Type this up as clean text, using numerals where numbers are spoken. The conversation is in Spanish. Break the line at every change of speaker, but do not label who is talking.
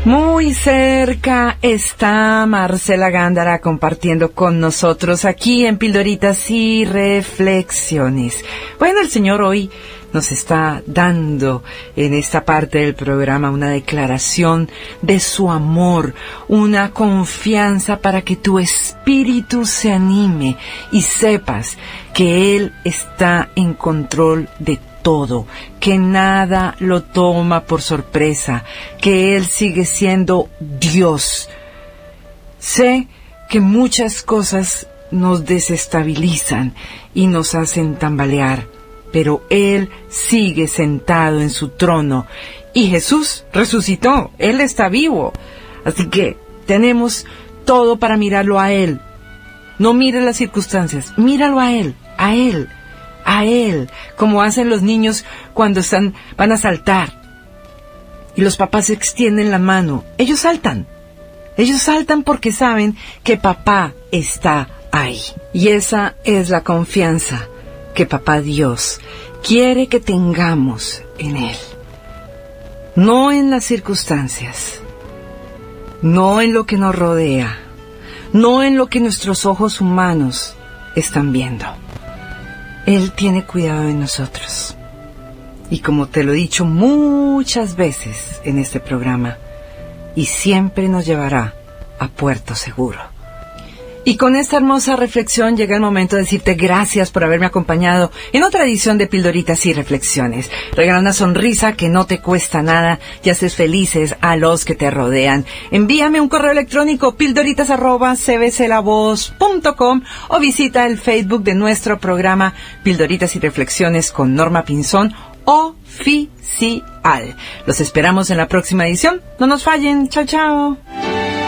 Muy cerca está Marcela Gándara compartiendo con nosotros aquí en Pildoritas y Reflexiones. Bueno, el Señor hoy nos está dando en esta parte del programa una declaración de su amor, una confianza para que tu espíritu se anime y sepas que Él está en control de todo, que nada lo toma por sorpresa, que Él sigue siendo Dios. Sé que muchas cosas nos desestabilizan y nos hacen tambalear, pero Él sigue sentado en su trono y Jesús resucitó, Él está vivo. Así que tenemos todo para mirarlo a Él. No mires las circunstancias, míralo a Él, a Él. A Él, como hacen los niños cuando van a saltar. Y los papás extienden la mano. Ellos saltan porque saben que papá está ahí. Y esa es la confianza que papá Dios quiere que tengamos en Él. No en las circunstancias, no en lo que nos rodea, no en lo que nuestros ojos humanos están viendo. Él tiene cuidado de nosotros. Y como te lo he dicho muchas veces en este programa, y siempre nos llevará a puerto seguro. Y con esta hermosa reflexión llega el momento de decirte gracias por haberme acompañado en otra edición de Pildoritas y Reflexiones. Regala una sonrisa que no te cuesta nada y haces felices a los que te rodean. Envíame un correo electrónico pildoritas@cbclavoz.com o visita el Facebook de nuestro programa Pildoritas y Reflexiones con Norma Pinzón oficial. Los esperamos en la próxima edición. No nos fallen. Chao, chao.